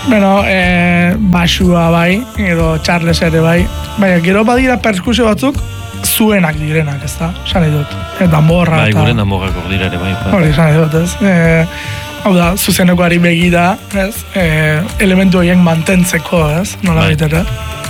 Bueno, basua bai, edo Charles ere bai. Baina, gero badira perskusio batzuk zuenak direnak, ez da? Sani dut. Danborra eta... Bai, gure danborrak ordira ere bai. Hori, sani dut, ez? Hau da, zuzenekoari begira, ez? Elementu horiek mantentzeko, ez? Nola baitere.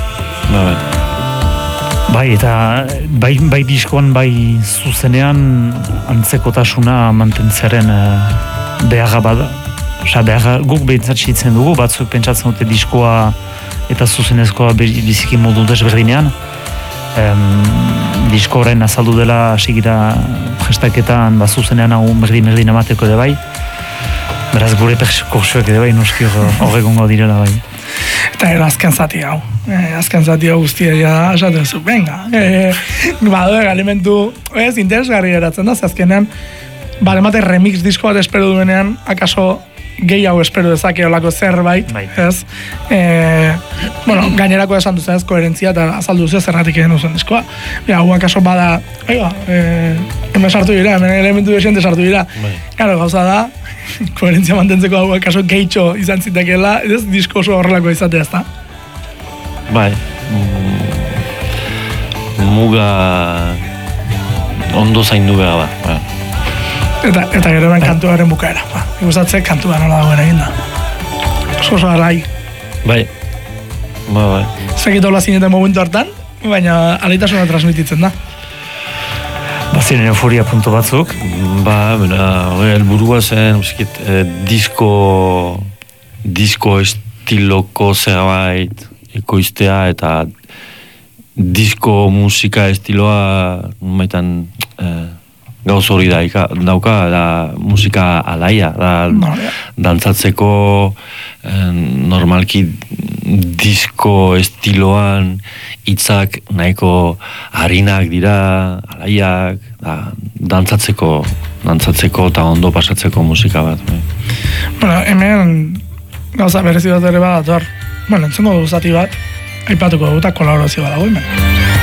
Bai, eta bai diskoan, bai zuzenean antzekotasuna mantentzearen beharra bada. Osa, guk behintzatxitzen dugu, batzuk pentsatzen dute diskoa eta zuzenezkoa biziki modu desberdinean. Diskoaren azaldu dela sigira prestaketan zuzenean hau merdin emateko ere bai. Beraz gure perkursioak ere bai noski horregongo direla bai. Eta azken zati hau. Azken zati hau guztia da, esaten zu, venga. Elementu, interesgarri eratzen da, azkenean, balemate remix disko bat espero duenean, akaso gehiago espero dezake olako zerbait, ez? Gainerako esan duzen ez, koherentzia eta azaldu duzen zerratik egin duzen diskoa. Hau akaso bada, hemen sartu dira, hemen elementu desiente sartu dira. Claro, gauza da, koherentzia mantentzeko hau akaso gehitxo izan zitekeela, ez disko oso horrelako izatea ez da? Bai, muga ondo zaindu behar da. Eta gero ben kantuaren bukaera. Ikustatzek kantua nola dagoen egin da. Oso arai. Bai. Zekit hola zineten momentu hartan, baina alaitasuna transmititzen da. Baziren euforia puntu batzuk. Helburua zen, disko estiloko zerbait ekoiztea eta disko musika estiloa maitan gauz hori dauka, da musika alaia, dantzatzeko normalki disko estiloan hitzak nahiko harinak dira, alaiak, dantzatzeko eta ondo pasatzeko musika bat. Hemen gauza berezi bat ere bat, entzengo zati bat, aipatuko dut, kolaborazio bat dago hemen.